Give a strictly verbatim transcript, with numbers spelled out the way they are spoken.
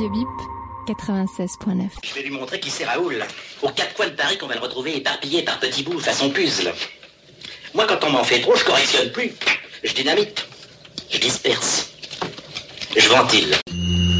Radio Bip quatre-vingt-seize point neuf. Je vais lui montrer qui c'est Raoul. Aux quatre coins de Paris qu'on va le retrouver éparpillé par petits bouts façon puzzle. Moi, quand on m'en fait trop, je correctionne plus. Je dynamite. Je disperse. Je ventile.